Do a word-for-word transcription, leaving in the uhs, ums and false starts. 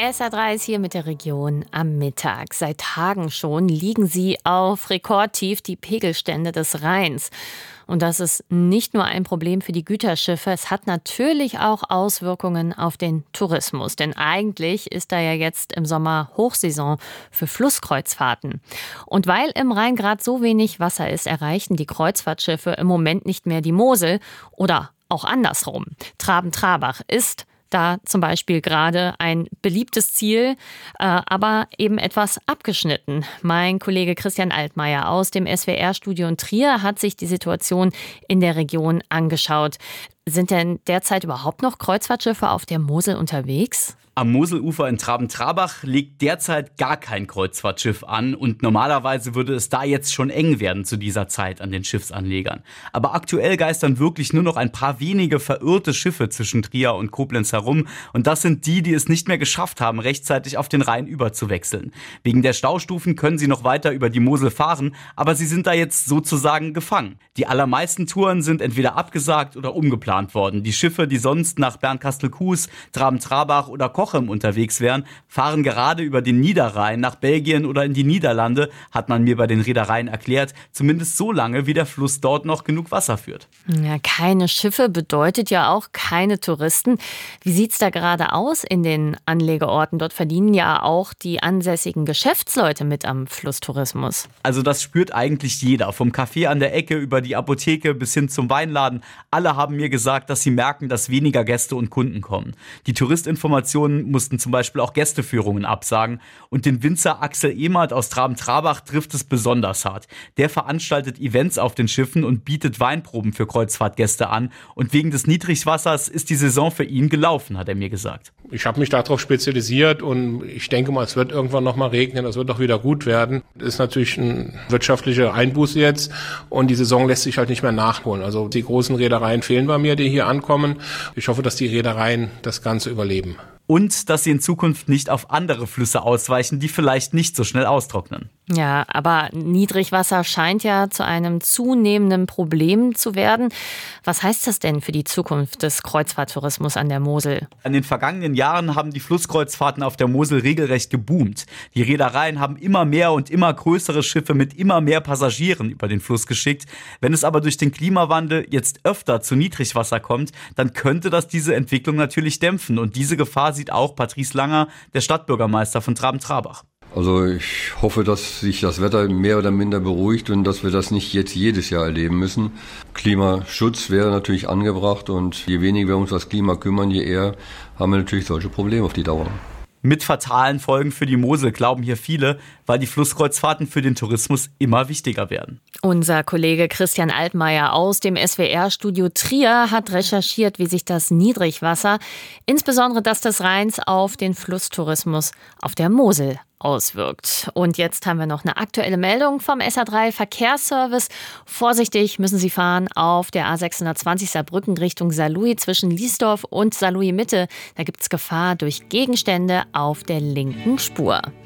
S R drei ist hier mit der Region am Mittag. Seit Tagen schon liegen sie auf Rekordtief, die Pegelstände des Rheins. Und das ist nicht nur ein Problem für die Güterschiffe, es hat natürlich auch Auswirkungen auf den Tourismus. Denn eigentlich ist da ja jetzt im Sommer Hochsaison für Flusskreuzfahrten. Und weil im Rhein gerade so wenig Wasser ist, erreichen die Kreuzfahrtschiffe im Moment nicht mehr die Mosel oder auch andersrum. Traben-Trarbach ist da zum Beispiel gerade ein beliebtes Ziel, äh, aber eben etwas abgeschnitten. Mein Kollege Christian Altmaier aus dem S W R-Studio in Trier hat sich die Situation in der Region angeschaut. Sind denn derzeit überhaupt noch Kreuzfahrtschiffe auf der Mosel unterwegs? Am Moselufer in Traben-Trarbach legt derzeit gar kein Kreuzfahrtschiff an und normalerweise würde es da jetzt schon eng werden zu dieser Zeit an den Schiffsanlegern. Aber aktuell geistern wirklich nur noch ein paar wenige verirrte Schiffe zwischen Trier und Koblenz herum und das sind die, die es nicht mehr geschafft haben, rechtzeitig auf den Rhein überzuwechseln. Wegen der Staustufen können sie noch weiter über die Mosel fahren, aber sie sind da jetzt sozusagen gefangen. Die allermeisten Touren sind entweder abgesagt oder umgeplant worden. Die Schiffe, die sonst nach Bernkastel-Kues, Traben-Trarbach oder Cochem unterwegs wären, fahren gerade über den Niederrhein nach Belgien oder in die Niederlande, hat man mir bei den Reedereien erklärt, zumindest so lange, wie der Fluss dort noch genug Wasser führt. Ja, keine Schiffe bedeutet ja auch keine Touristen. Wie sieht's da gerade aus in den Anlegeorten? Dort verdienen ja auch die ansässigen Geschäftsleute mit am Flusstourismus. Also das spürt eigentlich jeder, vom Café an der Ecke über die Apotheke bis hin zum Weinladen. Alle haben mir gesagt, dass sie merken, dass weniger Gäste und Kunden kommen. Die Touristinformationen mussten zum Beispiel auch Gästeführungen absagen. Und den Winzer Axel Emert aus Traben-Trarbach trifft es besonders hart. Der veranstaltet Events auf den Schiffen und bietet Weinproben für Kreuzfahrtgäste an. Und wegen des Niedrigwassers ist die Saison für ihn gelaufen, hat er mir gesagt. Ich habe mich darauf spezialisiert und ich denke mal, es wird irgendwann noch mal regnen, es wird doch wieder gut werden. Das ist natürlich ein wirtschaftlicher Einbuße jetzt und die Saison lässt sich halt nicht mehr nachholen. Also die großen Reedereien fehlen bei mir, die hier ankommen. Ich hoffe, dass die Reedereien das Ganze überleben. Und dass sie in Zukunft nicht auf andere Flüsse ausweichen, die vielleicht nicht so schnell austrocknen. Ja, aber Niedrigwasser scheint ja zu einem zunehmenden Problem zu werden. Was heißt das denn für die Zukunft des Kreuzfahrttourismus an der Mosel? In den vergangenen Jahren haben die Flusskreuzfahrten auf der Mosel regelrecht geboomt. Die Reedereien haben immer mehr und immer größere Schiffe mit immer mehr Passagieren über den Fluss geschickt. Wenn es aber durch den Klimawandel jetzt öfter zu Niedrigwasser kommt, dann könnte das diese Entwicklung natürlich dämpfen. Und diese Gefahr sieht auch Patrice Langer, der Stadtbürgermeister von Traben-Trarbach. Also ich hoffe, dass sich das Wetter mehr oder minder beruhigt und dass wir das nicht jetzt jedes Jahr erleben müssen. Klimaschutz wäre natürlich angebracht und je weniger wir uns um das Klima kümmern, je eher haben wir natürlich solche Probleme auf die Dauer. Mit fatalen Folgen für die Mosel, glauben hier viele, weil die Flusskreuzfahrten für den Tourismus immer wichtiger werden. Unser Kollege Christian Altmaier aus dem S W R-Studio Trier hat recherchiert, wie sich das Niedrigwasser, insbesondere das des Rheins, auf den Flusstourismus auf der Mosel auswirkt. Und jetzt haben wir noch eine aktuelle Meldung vom S R drei Verkehrsservice. Vorsichtig müssen Sie fahren auf der A sechshundertzwanzig Saarbrücken Richtung Saarlouis zwischen Liesdorf und Saarlouis Mitte. Da gibt es Gefahr durch Gegenstände auf der linken Spur.